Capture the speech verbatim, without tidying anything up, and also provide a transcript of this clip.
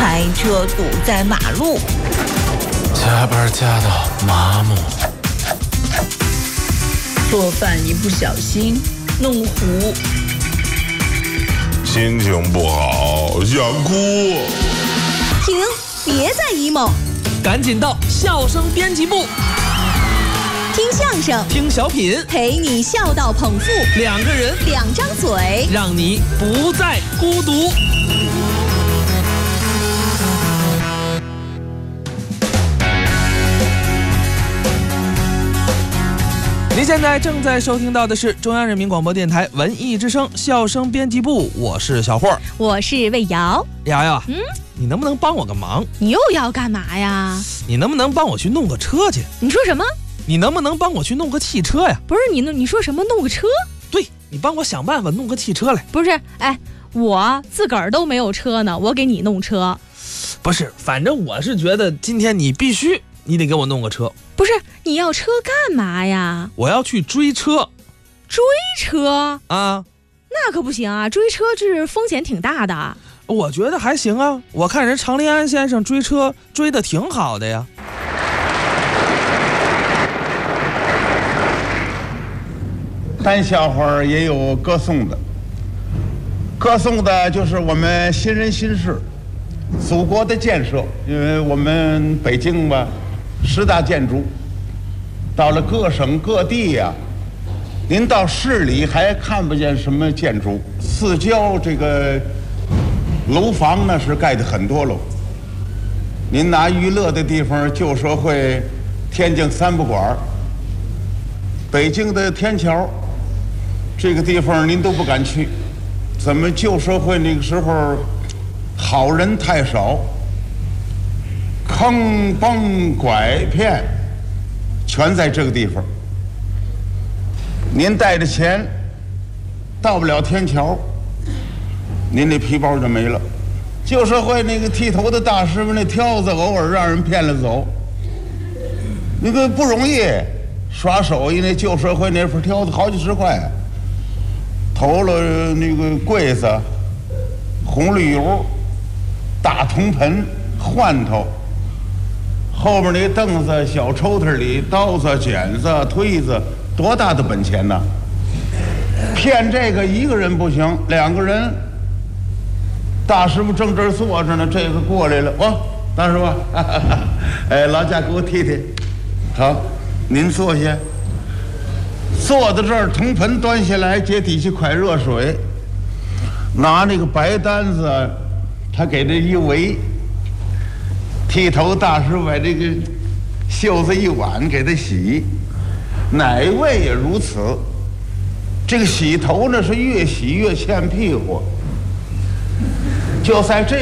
开车堵在马路， 加班加到麻木， 做饭一不小心弄糊， 心情不好想哭。 停，别再 emo， 赶紧到笑声编辑部， 听相声， 听小品， 陪你笑到捧腹， 两个人， 两张嘴， 让你不再孤独。您现在正在收听到的是中央人民广播电台文艺之声笑声编辑部，我是小霍， 我是魏瑶。 瑶瑶， 嗯， 你能不能帮我个忙？ 你又要干嘛呀？ 你能不能帮我去弄个车去？ 你说什么？ 你能不能帮我去弄个汽车呀？ 不是你，你说什么弄个车？ 对，你帮我想办法弄个汽车来。 不是，哎，我自个儿都没有车呢，我给你弄车。 不是，反正我是觉得今天你必须，你得给我弄个车。 不是，你要车干嘛呀？ 我要去追车。 追车啊？ 那可不行啊，追车这风险挺大的。 我觉得还行啊，我看人常连安先生追车追得挺好的呀。 单笑话也有歌颂的，歌颂的就是我们新人新事，祖国的建设。因为我们北京吧，十大建筑，到了各省各地呀、啊，您到市里还看不见什么建筑，四郊这个楼房呢是盖的很多楼。您拿娱乐的地方，旧社会天津三不管，北京的天桥。这个地方您都不敢去，怎么旧社会那个时候好人太少，坑崩拐骗全在这个地方。您带着钱到不了天桥，您那皮包就没了。旧社会那个剃头的大师傅那挑子偶尔让人骗了走，那个不容易，耍手艺那旧社会那份挑子好几十块。投了那个柜子、红绿油、大铜盆、换头，后边那凳子、小抽屉里刀子、剪子、推子，多大的本钱呢？骗这个一个人不行，两个人。大师傅正这儿坐着呢，这个过来了，哦，大师傅，哈哈哈，哎，劳驾给我替替，好，您坐下。坐在这儿，铜盆端下来，接底下快热水，拿那个白单子，他给这一围，剃头大师把这个袖子一挽给他洗，哪位也如此。这个洗头呢是越洗越欠屁股，就在这